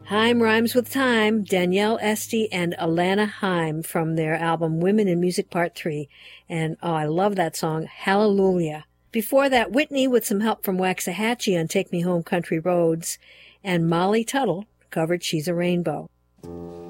Haim rhymes with time, Danielle Esty and Alana Haim from their album Women in Music Part 3. And I love that song, Hallelujah. Before that, Whitney with some help from Waxahachie on Take Me Home Country Roads. And Molly Tuttle covered She's a Rainbow.